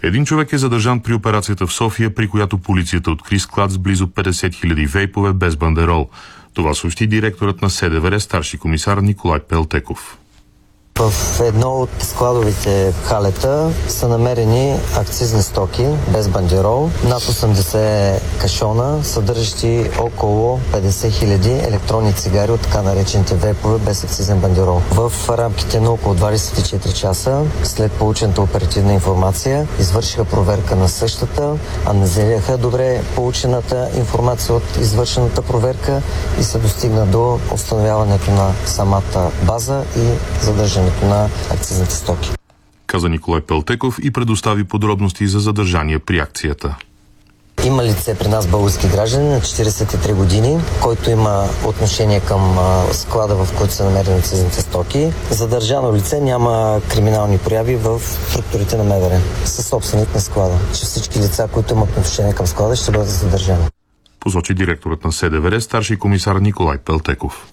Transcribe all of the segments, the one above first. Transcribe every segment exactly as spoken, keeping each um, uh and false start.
Един човек е задържан при операцията в София, при която полицията откри склад с близо петдесет хиляди вейпове без бандерол. Това съобщи директорът на СДВР, старши комисар Николай Пелтеков. В едно от складовите халета са намерени акцизни стоки без бандерол, над осемдесет кашона, съдържащи около петдесет хиляди електронни цигари от така наречените вейпове без акцизен бандерол. В рамките на около двадесет и четири часа, след получената оперативна информация, извършиха проверка на същата, анализираха добре получената информация от извършената проверка и се достигна до установяването на самата база и задържане на акцизните стоки. Каза Николай Пелтеков и предостави подробности за задържание при акцията. Има лице при нас български граждани на четиридесет и три години, който има отношение към склада, в който са намерени акцизните стоки. Задържано лице няма криминални прояви в структурите на МВР. Със собственик на склада. Че всички лица, които имат отношение към склада, ще бъдат задържани. Посочи директорът на СДВР, старши комисар Николай Пелтеков.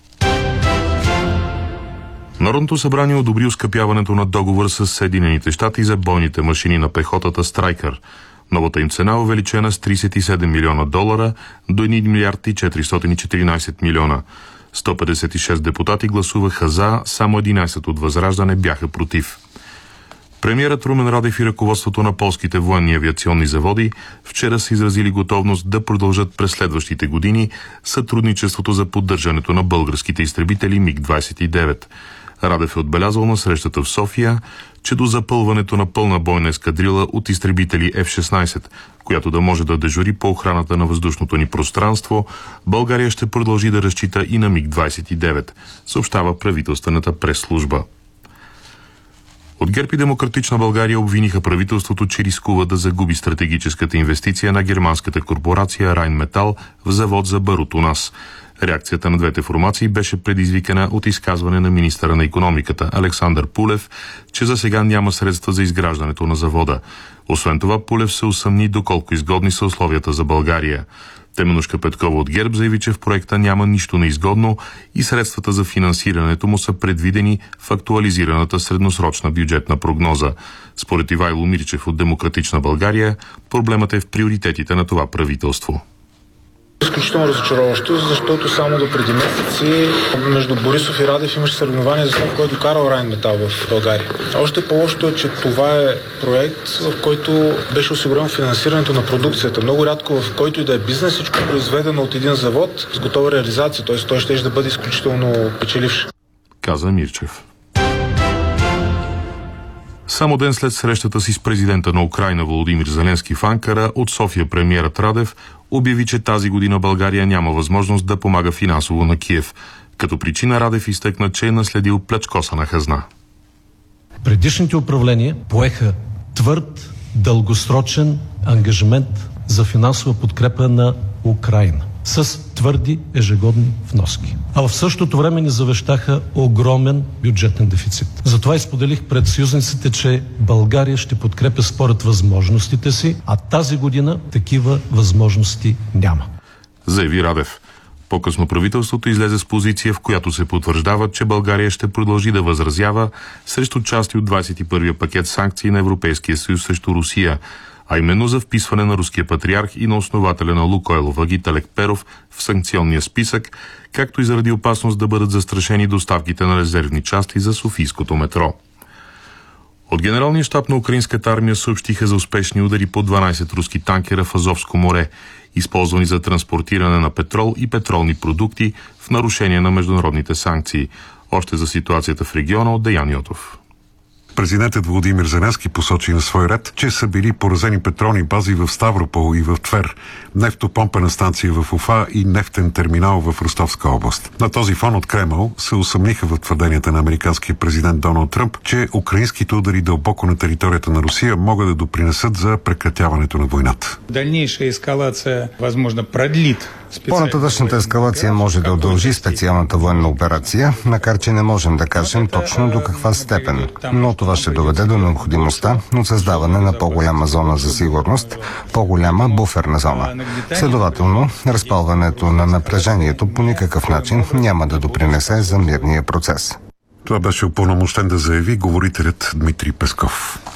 Народното събрание одобри оскъпяването на договор с Съединените щати за бойните машини на пехотата Страйкър. Новата им цена е увеличена с тридесет и седем милиона долара до един милиард и четиристотин и четиринадесет милиона. сто петдесет и шест депутати гласуваха за, само единадесет от Възраждане бяха против. Премиерът Румен Радев и ръководството на полските военни авиационни заводи вчера са изразили готовност да продължат през следващите години сътрудничеството за поддържането на българските изтребители миг двадесет и девет. Радев е отбелязал на срещата в София, че до запълването на пълна бойна ескадрила от изтребители Еф шестнадесет, която да може да дежури по охраната на въздушното ни пространство, България ще продължи да разчита и на миг двадесет и девет, съобщава правителствената прес-служба. От ГЕРБ и Демократична България обвиниха правителството, че рискува да загуби стратегическата инвестиция на германската корпорация Райнметал в завод за барут у нас. Реакцията на двете формации беше предизвикана от изказване на министъра на икономиката Александър Пулев, че за сега няма средства за изграждането на завода. Освен това, Пулев се усъмни доколко изгодни са условията за България. Теменужка Петкова от ГЕРБ заяви, че в проекта няма нищо неизгодно и средствата за финансирането му са предвидени в актуализираната средносрочна бюджетна прогноза. Според Ивайло Мирчев от Демократична България, проблемът е в приоритетите на това правителство. Изключително разочароващо, защото само до преди месеци между Борисов и Радев имаше съревнование за това, кой е докарал Райнметал в България. Още по-лошото е, че това е проект, в който беше осигурено финансирането на продукцията. Много рядко в който и да е бизнес, всичко е произведено от един завод с готова реализация, т.е. той ще да бъде изключително печеливш. Каза Мирчев. Само ден след срещата си с президента на Украйна Володимир Зеленски в Анкара, от София премиерът Радев обяви, че тази година България няма възможност да помага финансово на Киев. Като причина Радев изтъкна, че е наследил плячкосана хазна. Предишните управления поеха твърд, дългосрочен ангажимент за финансова подкрепа на Украйна с твърди ежегодни вноски. А в същото време ни завещаха огромен бюджетен дефицит. Затова изподелих пред съюзниците, че България ще подкрепя според възможностите си, а тази година такива възможности няма. Заяви Радев. По-късно правителството излезе с позиция, в която се потвърждава, че България ще продължи да възразява срещу части от двадесет и първия пакет санкции на Европейския съюз срещу Русия, а именно за вписване на руския патриарх и на основателя на Лукойл Вагит Алекперов в санкционния списък, както и заради опасност да бъдат застрашени доставките на резервни части за софийското метро. От Генералния щаб на украинската армия съобщиха за успешни удари по дванадесет руски танкера в Азовско море, използвани за транспортиране на петрол и петролни продукти в нарушение на международните санкции. Още за ситуацията в региона от Деян Йотов. Президентът Володимир Зеленски посочи на свой ред, че са били поразени петролни бази в Ставропол и в Твер, нефтопомпена станция в Уфа и нефтен терминал в Ростовска област. На този фон от Кремъл се усъмниха в твърденията на американския президент Доналд Тръмп, че украинските удари дълбоко на територията на Русия могат да допринесат за прекратяването на войната. Дальнейшая ескалация, възможно, продлит. По-нататъчната ескалация може да удължи специалната военна операция, макар че не можем да кажем точно до каква степен. Но това ще доведе до необходимостта от създаване на по-голяма зона за сигурност, по-голяма буферна зона. Следователно, разпалването на напрежението по никакъв начин няма да допринесе за мирния процес. Това беше упълномощен да заяви говорителят Дмитрий Песков.